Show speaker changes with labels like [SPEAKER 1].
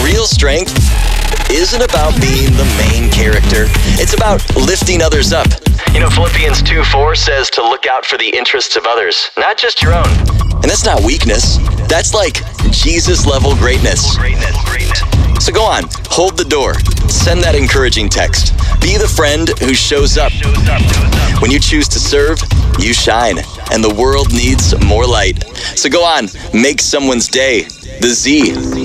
[SPEAKER 1] real strength isn't about being the main character. It's about lifting others up. You know, Philippians 2:4 says to look out for the interests of others, not just your own. And that's not weakness. That's like Jesus-level greatness. So go on, hold the door. Send that encouraging text. Be the friend who shows up. When you choose to serve, you shine, and the world needs more light. So go on, make someone's day. The Z